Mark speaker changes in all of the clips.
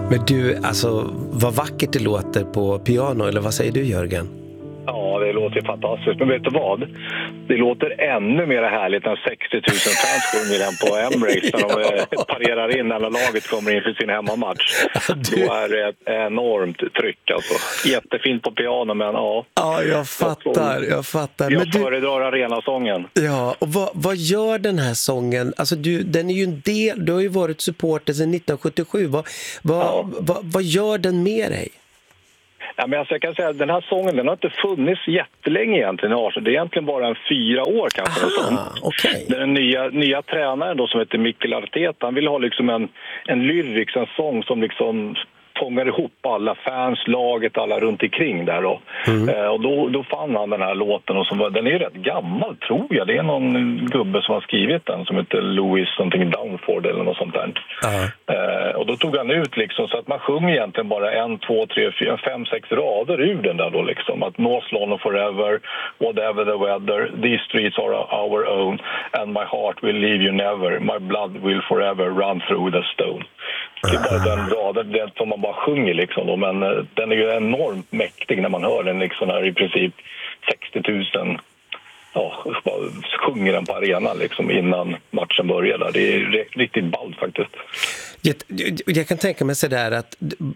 Speaker 1: Men du, alltså, vad vackert det låter på piano, eller vad säger du, Jörgen?
Speaker 2: Ja, det låter fantastiskt. Men vet du vad? Det låter ännu mer härligt när 60 000 fans sjunger den på Emirates när de parerar in när laget kommer in för sin hemmamatch. Då är det ett enormt tryck alltså. Jättefint på piano, men ja.
Speaker 1: Ja, jag fattar.
Speaker 2: Jag föredrar arenasången.
Speaker 1: Ja, och vad gör den här sången? Alltså den är ju en del, du har ju varit supporter sedan 1977. Vad gör den med dig?
Speaker 2: Ja, men alltså jag kan säga att den här sången, den har inte funnits jättelänge egentligen i Arsenal. Det är egentligen bara 4 år kanske. Okay. Den nya tränaren då som heter Mikel Arteta, han vill ha liksom en lyrics, en sång som liksom fångar ihop alla fans, laget, alla runt omkring där då. Och då fann han den här låten, och den är rätt gammal tror jag. Det är någon gubbe som har skrivit den som heter Louis something Downford eller något sånt där. Och då tog han ut liksom så att man sjunger egentligen bara 1, 2, 3, 4, 5, 6 rader ur den där då liksom. Att North London forever, whatever the weather, these streets are our own and my heart will leave you never, my blood will forever run through the stone. Det är bara den raden, den som man bara sjunger liksom då, men den är ju enormt mäktig när man hör den liksom här i princip 60 000 sjunger den på arenan liksom innan matchen börjar där. Det är riktigt ballt faktiskt.
Speaker 1: Jag kan tänka mig så där att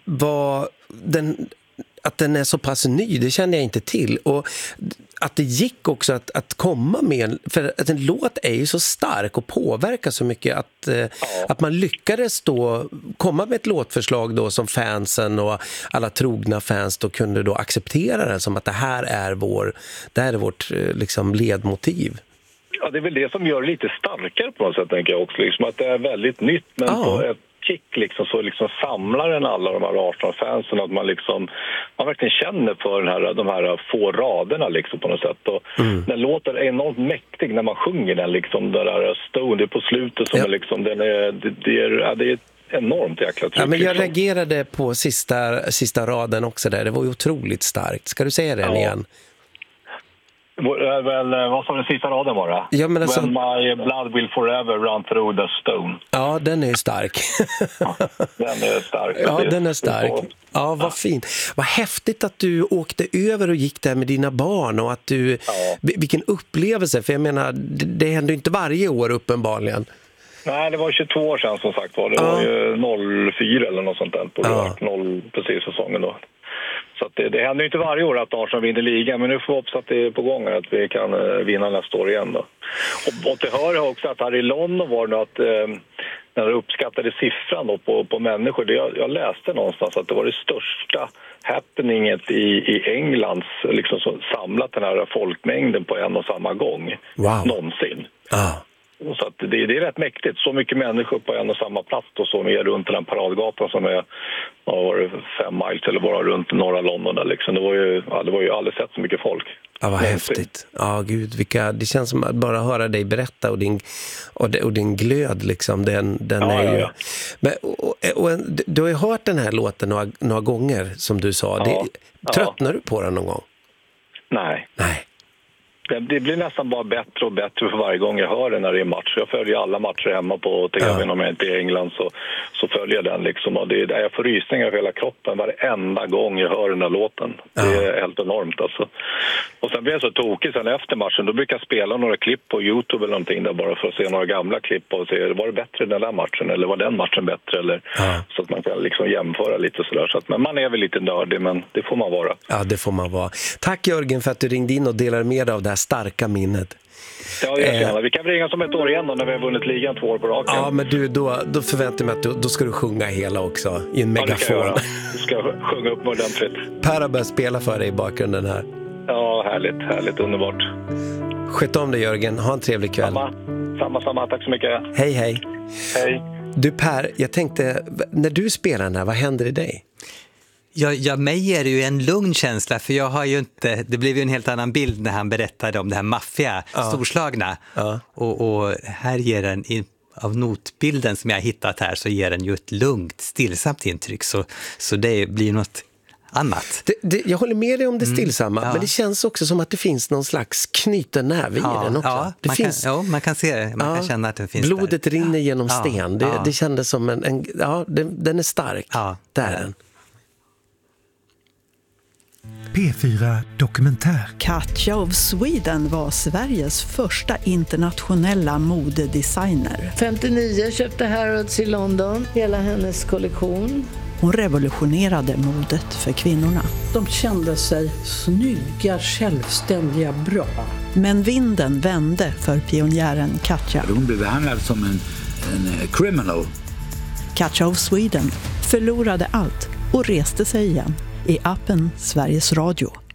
Speaker 1: att den är så pass ny, det känner jag inte till. Och att det gick också att komma med, för att en låt är ju så stark och påverkar så mycket att man lyckades då komma med ett låtförslag då som fansen och alla trogna fans då kunde då acceptera den som att det här är vårt liksom ledmotiv. Ja, det är väl det som gör det lite starkare på något sätt, tänker jag också. Liksom att det är väldigt nytt, men på ett kick liksom, så liksom samlar den alla de här Arsenal-fansen, att man verkligen känner för de här få raderna liksom, på något sätt. Och den låter enormt mäktig när man sjunger den liksom, det där Stone, det är på slutet som är liksom, det är enormt jäkla tryck. Ja, men jag reagerade på sista raden också där, det var ju otroligt starkt. Ska du säga den igen? Vad sa den sista raden var det? Ja, men alltså, when my blood will forever run through the stone. Ja, den är stark. Den är stark. Ja, den är stark. Ja, vad fint. Vad häftigt att du åkte över och gick där med dina barn och att du... Vilken upplevelse, för jag menar, det händer inte varje år uppenbarligen. Nej, det var 22 år sedan som sagt var. Det var ju 04 eller något sånt där på precis säsongen då. Så att det händer ju inte varje år att Arsenal vinner ligan, men nu får vi hoppas att det är på gång att vi kan vinna nästa år igen då. Och det hör jag också att här i London var det att när det uppskattade siffran då på människor, jag läste någonstans att det var det största happeninget i Englands liksom samlat den här folkmängden på en och samma gång någonsin. Så att det är rätt mäktigt. Så mycket människor på en och samma plats och som är runt den paradgatan som är 5 miles eller bara runt norra London där liksom. Det var ju aldrig sett så mycket folk. Ja, vad häftigt. Ja, gud, det känns som att bara höra dig berätta och din glöd liksom, den är ju... Men, och du har ju hört den här låten några gånger som du sa. Tröttnar du på den någon gång? Nej. Det blir nästan bara bättre och bättre för varje gång jag hör den när det är match. Jag följer alla matcher hemma på tv om jag inte är i England så följer jag den liksom. Och det är där jag får rysningar över hela kroppen varenda gång jag hör den där låten. Det är helt enormt alltså. Och sen blir jag så tokig sen efter matchen. Då brukar jag spela några klipp på YouTube eller någonting där bara för att se några gamla klipp och se, var det bättre den där matchen eller var den matchen bättre eller så att man kan liksom jämföra lite sådär. Så att, men man är väl lite nördig, men det får man vara. Ja, det får man vara. Tack Jörgen för att du ringde in och delade med dig av det här starka minnet. Ja, vi kan ringa som ett år igen då, när vi har vunnit ligan 2 år på raken. Ja, men du, då förväntar jag mig att då ska du sjunga hela också i en megafon. Du ska sjunga upp ordentligt. Per har börjat spela för dig i bakgrunden här. Ja, härligt, underbart. Sköt om dig Jörgen, ha en trevlig kväll. Samma, tack så mycket. Hej. Du Per, jag tänkte, när du spelar den här, vad händer i dig?
Speaker 3: Ja, mig ger det ju en lugn känsla, för jag har ju inte, det blev ju en helt annan bild när han berättade om det här maffia, storslagna. Och här ger den, av notbilden som jag har hittat här, så ger den ju ett lugnt, stillsamt intryck. Så det blir något annat.
Speaker 1: Jag håller med dig om det stillsamma, men det känns också som att det finns någon slags knyta nerv i den också.
Speaker 3: Ja, man kan se det, man kan känna att det finns
Speaker 1: blodet där. Rinner genom sten. Det kändes som den är stark.
Speaker 3: Ja,
Speaker 1: där den.
Speaker 4: P4 Dokumentär.
Speaker 5: Katja of Sweden var Sveriges första internationella modedesigner.
Speaker 6: 59 köpte Harrods i London, hela hennes kollektion.
Speaker 5: Hon revolutionerade modet för kvinnorna.
Speaker 7: De kände sig snygga, självständiga, bra.
Speaker 5: Men vinden vände för pionjären Katja.
Speaker 8: Hon blev behandlad som en criminal.
Speaker 5: Katja of Sweden förlorade allt och reste sig igen i appen Sveriges Radio.